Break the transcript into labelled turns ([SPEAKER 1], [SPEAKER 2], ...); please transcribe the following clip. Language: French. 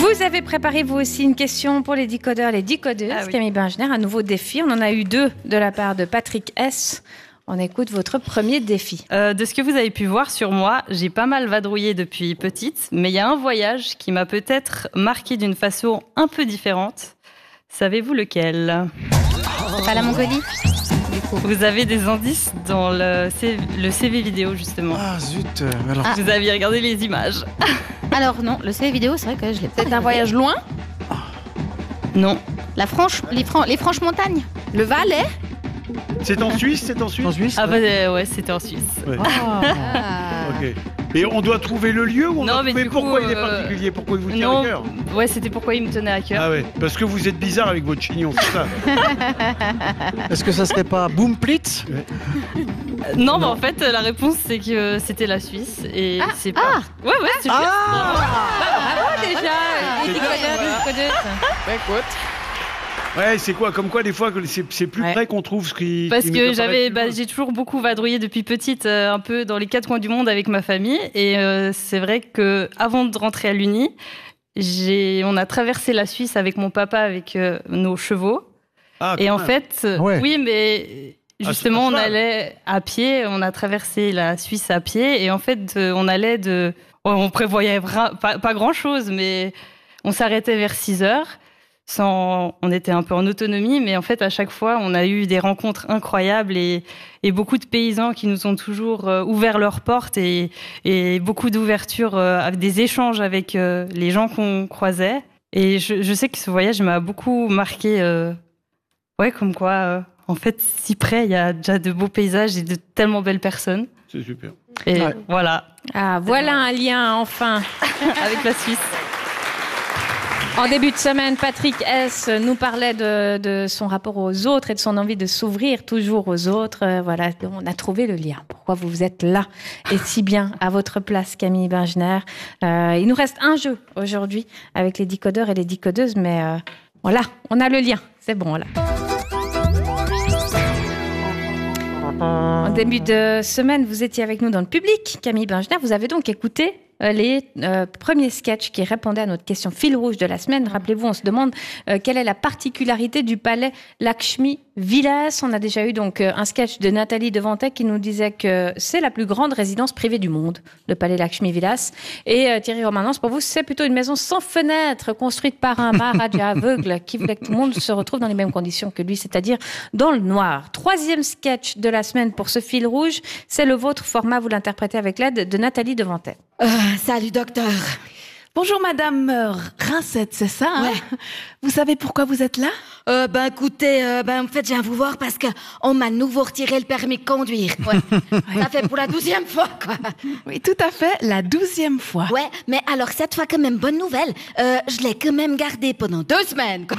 [SPEAKER 1] Vous avez préparé vous aussi une question pour les décodeurs, les décodeuses. Camille Bengener, un nouveau défi. On en a eu 2 de la part de Patrick S. On écoute votre premier défi.
[SPEAKER 2] De ce que vous avez pu voir sur moi, j'ai pas mal vadrouillé depuis petite, mais il y a un voyage qui m'a peut-être marqué d'une façon un peu différente. Savez-vous lequel ?
[SPEAKER 3] Pas la Mongolie ?
[SPEAKER 2] Vous avez des indices dans le CV vidéo, justement.
[SPEAKER 4] Ah zut, alors...
[SPEAKER 2] Vous aviez regardé les images.
[SPEAKER 3] Alors non, le CV vidéo, c'est vrai que je l'ai pas.
[SPEAKER 1] C'est un voyage loin ?
[SPEAKER 2] Non.
[SPEAKER 3] Les Franches Montagnes ?
[SPEAKER 1] Le Valais ?
[SPEAKER 4] C'est en Suisse,
[SPEAKER 2] Ah ouais, c'était en Suisse.
[SPEAKER 4] Ouais.
[SPEAKER 3] Ah.
[SPEAKER 4] Ok. Et on doit trouver le lieu ou on doit trouver pourquoi il est particulier, pourquoi il vous tient à cœur ?
[SPEAKER 2] Ouais, c'était pourquoi il me tenait à cœur.
[SPEAKER 4] Ah ouais, parce que vous êtes bizarre avec votre chignon, c'est ça.
[SPEAKER 5] Est-ce que ça serait pas Boomplitz ?
[SPEAKER 2] Non, mais en fait, la réponse, c'est que c'était la Suisse. Et c'est pas... Ouais, c'est juste.
[SPEAKER 1] Bravo déjà, les décodeurs.
[SPEAKER 5] Écoute.
[SPEAKER 4] Ouais, c'est quoi ? Comme quoi, des fois, c'est plus près qu'on trouve ce qui...
[SPEAKER 2] Parce que j'ai toujours beaucoup vadrouillé depuis petite, un peu dans les 4 coins du monde avec ma famille. Et c'est vrai que avant de rentrer à l'Uni, on a traversé la Suisse avec mon papa, avec nos chevaux. Ah, et en fait, oui, mais justement, on allait à pied. On a traversé la Suisse à pied. Et en fait, on prévoyait pas grand-chose, mais on s'arrêtait vers 6 heures. On était un peu en autonomie, mais en fait, à chaque fois, on a eu des rencontres incroyables et beaucoup de paysans qui nous ont toujours ouvert leurs portes et beaucoup d'ouverture, des échanges avec les gens qu'on croisait. Et je sais que ce voyage m'a beaucoup marqué. Comme quoi, en fait, si près, il y a déjà de beaux paysages et de tellement belles personnes.
[SPEAKER 4] C'est super.
[SPEAKER 2] Et voilà.
[SPEAKER 1] Ah, voilà un lien, enfin,
[SPEAKER 2] avec la Suisse.
[SPEAKER 1] En début de semaine, Patrick S. nous parlait de son rapport aux autres et de son envie de s'ouvrir toujours aux autres. Voilà, on a trouvé le lien. Pourquoi vous êtes là et si bien à votre place, Camille Bengener. Il nous reste un jeu aujourd'hui avec les décodeurs et les décodeuses, mais voilà, on a le lien. C'est bon, là. En début de semaine, vous étiez avec nous dans le public. Camille Bengener, vous avez donc écouté les premiers sketchs qui répondaient à notre question fil rouge de la semaine. Rappelez-vous, on se demande quelle est la particularité du palais Lakshmi Vilas. On a déjà eu donc un sketch de Nathalie Devantet qui nous disait que c'est la plus grande résidence privée du monde, le palais Lakshmi Vilas. Et Thierry Romanens, pour vous, c'est plutôt une maison sans fenêtre construite par un Maharaja aveugle qui voulait que tout le monde se retrouve dans les mêmes conditions que lui, c'est-à-dire dans le noir. 3e sketch de la semaine pour ce fil rouge, c'est le vôtre format, vous l'interprétez avec l'aide de Nathalie Devantet.
[SPEAKER 6] Salut docteur.
[SPEAKER 7] Bonjour madame Rincette, c'est ça hein?
[SPEAKER 6] Ouais.
[SPEAKER 7] Vous savez pourquoi vous êtes là?
[SPEAKER 6] Écoutez, en fait, je viens vous voir parce que on m'a nouveau retiré le permis de conduire. Ouais. Ça fait pour la 12e fois, quoi.
[SPEAKER 7] Oui, tout à fait, la 12e fois.
[SPEAKER 6] Ouais, mais alors cette fois quand même, bonne nouvelle, je l'ai quand même gardé pendant 2 semaines, quoi.